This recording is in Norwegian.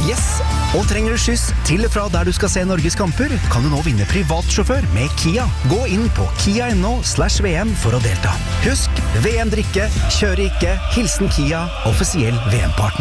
Yes! Og trenger du skyss til og fra der du skal se Norges kamper, kan du nå vinne privatsjåfør med Kia. Gå inn på kia.no/VM for å delta. Husk, VM drikke, kjøre ikke, hilsen Kia, offisiell VM-partner.